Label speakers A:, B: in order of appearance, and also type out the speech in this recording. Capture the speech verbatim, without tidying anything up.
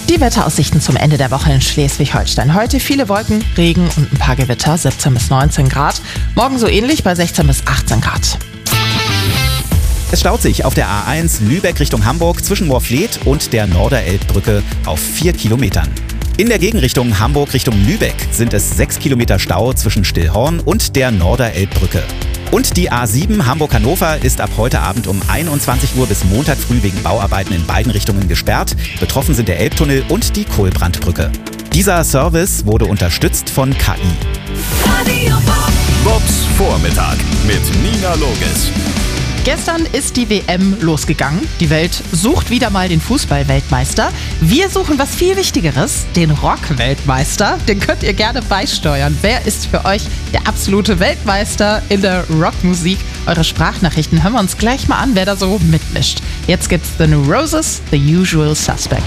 A: Die Wetteraussichten zum Ende der Woche in Schleswig-Holstein. Heute viele Wolken, Regen und ein paar Gewitter, siebzehn bis neunzehn Grad. Morgen so ähnlich bei sechzehn bis achtzehn Grad.
B: Es staut sich auf der A eins Lübeck Richtung Hamburg zwischen Moorfleet und der Norderelbbrücke auf vier Kilometern. In der Gegenrichtung Hamburg Richtung Lübeck sind es sechs Kilometer Stau zwischen Stillhorn und der Norderelbbrücke. Und die A sieben Hamburg-Hannover ist ab heute Abend um einundzwanzig Uhr bis Montag früh wegen Bauarbeiten in beiden Richtungen gesperrt. Betroffen sind der Elbtunnel und die Kohlbrandbrücke. Dieser Service wurde unterstützt von K I.
C: Bobs Vormittag mit Nina Loges.
A: Gestern ist die W M losgegangen. Die Welt sucht wieder mal den Fußball-Weltmeister. Wir suchen was viel Wichtigeres, den Rock-Weltmeister. Den könnt ihr gerne beisteuern. Wer ist für euch der absolute Weltmeister in der Rockmusik? Eure Sprachnachrichten hören wir uns gleich mal an, wer da so mitmischt. Jetzt gibt's The New Roses, The Usual Suspect.